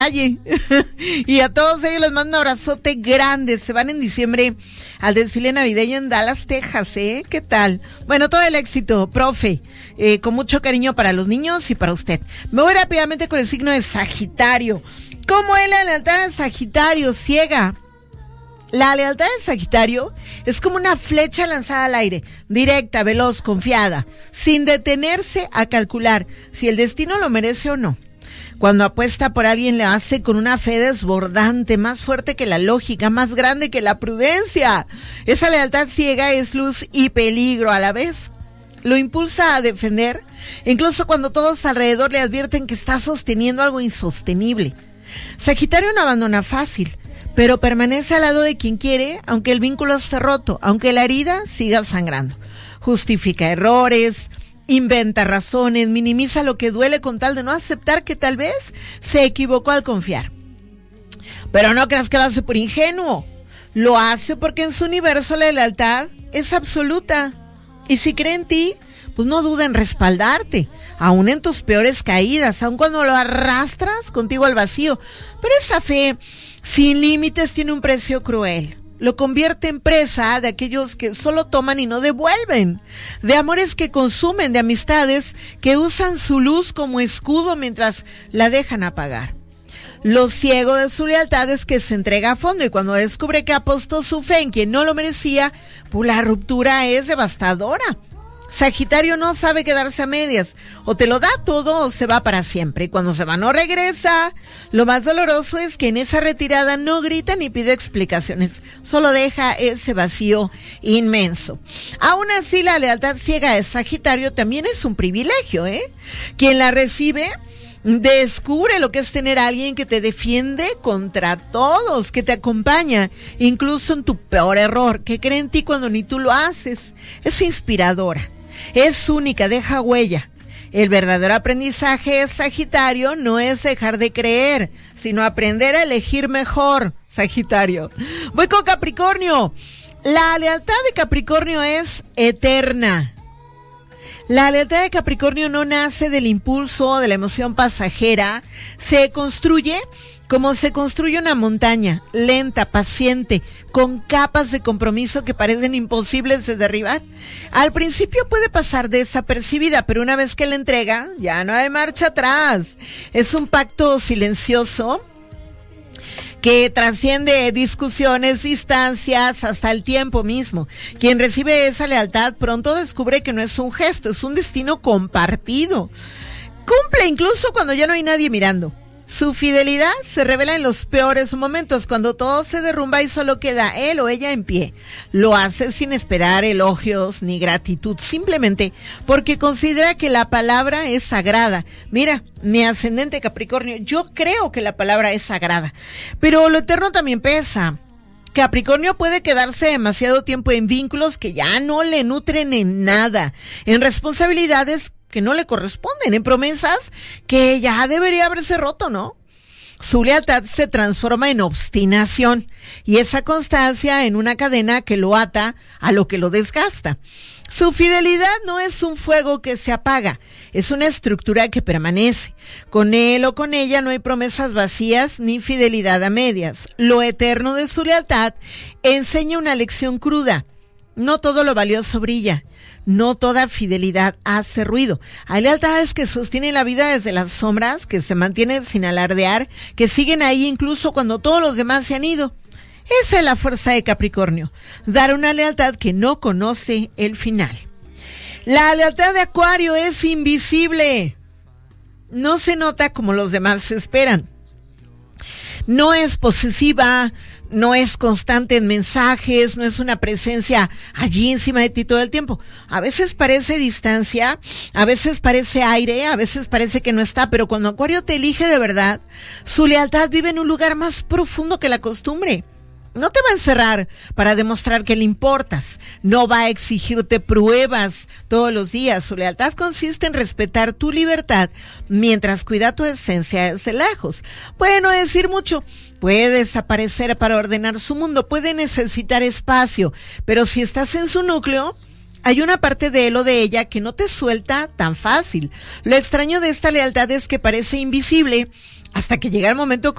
calle. Y a todos ellos les mando un abrazote grande. Se van en diciembre al desfile navideño en Dallas, Texas, ¿eh? ¿Qué tal? Bueno, todo el éxito, profe. Con mucho cariño para los niños y para usted. Me voy rápidamente con el signo de Sagitario. ¿Cómo es la lealtad de Sagitario? Ciega. La lealtad de Sagitario es como una flecha lanzada al aire, directa, veloz, confiada, sin detenerse a calcular si el destino lo merece o no. Cuando apuesta por alguien, le hace con una fe desbordante, más fuerte que la lógica, más grande que la prudencia. Esa lealtad ciega es luz y peligro a la vez. Lo impulsa a defender, incluso cuando todos alrededor le advierten que está sosteniendo algo insostenible. Sagitario no abandona fácil, pero permanece al lado de quien quiere, aunque el vínculo esté roto, aunque la herida siga sangrando. Justifica errores, inventa razones, minimiza lo que duele con tal de no aceptar que tal vez se equivocó al confiar. Pero no creas que lo hace por ingenuo. Lo hace porque en su universo la lealtad es absoluta. Y si cree en ti, pues no duda en respaldarte, aún en tus peores caídas, aun cuando lo arrastras contigo al vacío. Pero esa fe sin límites tiene un precio cruel. Lo convierte en presa de aquellos que solo toman y no devuelven, de amores que consumen, de amistades que usan su luz como escudo mientras la dejan apagar. Lo ciego de su lealtad es que se entrega a fondo y cuando descubre que apostó su fe en quien no lo merecía, pues la ruptura es devastadora. Sagitario no sabe quedarse a medias, o te lo da todo o se va para siempre, y cuando se va no regresa. Lo más doloroso es que en esa retirada no grita ni pide explicaciones, solo deja ese vacío inmenso. Aún así, la lealtad ciega de Sagitario también es un privilegio, ¿eh? Quien la recibe descubre lo que es tener a alguien que te defiende contra todos, que te acompaña, incluso en tu peor error, que cree en ti cuando ni tú lo haces. Es inspiradora, es única, deja huella. El verdadero aprendizaje de Sagitario no es dejar de creer, sino aprender a elegir mejor, Sagitario. Voy con Capricornio. La lealtad de Capricornio es eterna. La lealtad de Capricornio no nace del impulso, de la emoción pasajera. Se construye como se construye una montaña, lenta, paciente, con capas de compromiso que parecen imposibles de derribar. Al principio puede pasar desapercibida, pero una vez que la entrega, ya no hay marcha atrás. Es un pacto silencioso que trasciende discusiones, distancias, hasta el tiempo mismo. Quien recibe esa lealtad pronto descubre que no es un gesto, es un destino compartido. Cumple incluso cuando ya no hay nadie mirando. Su fidelidad se revela en los peores momentos, cuando todo se derrumba y solo queda él o ella en pie. Lo hace sin esperar elogios ni gratitud, simplemente porque considera que la palabra es sagrada. Mira, mi ascendente Capricornio, yo creo que la palabra es sagrada, pero lo eterno también pesa. Capricornio puede quedarse demasiado tiempo en vínculos que ya no le nutren en nada, en responsabilidades que no le corresponden, en promesas que ya debería haberse roto, ¿no? Su lealtad se transforma en obstinación y esa constancia en una cadena que lo ata a lo que lo desgasta. Su fidelidad no es un fuego que se apaga, es una estructura que permanece. Con él o con ella no hay promesas vacías ni fidelidad a medias. Lo eterno de su lealtad enseña una lección cruda. No todo lo valioso brilla. No toda fidelidad hace ruido. Hay lealtades que sostienen la vida desde las sombras, que se mantienen sin alardear, que siguen ahí incluso cuando todos los demás se han ido. Esa es la fuerza de Capricornio, dar una lealtad que no conoce el final. La lealtad de Acuario es invisible. No se nota como los demás esperan. No es posesiva, no es constante en mensajes, no es una presencia allí encima de ti todo el tiempo. A veces parece distancia, a veces parece aire, a veces parece que no está, pero cuando Acuario te elige de verdad, su lealtad vive en un lugar más profundo que la costumbre. No te va a encerrar para demostrar que le importas. No va a exigirte pruebas todos los días. Su lealtad consiste en respetar tu libertad mientras cuida tu esencia desde lejos. Puede no decir mucho, puede desaparecer para ordenar su mundo, puede necesitar espacio, pero si estás en su núcleo, hay una parte de él o de ella que no te suelta tan fácil. Lo extraño de esta lealtad es que parece invisible hasta que llega el momento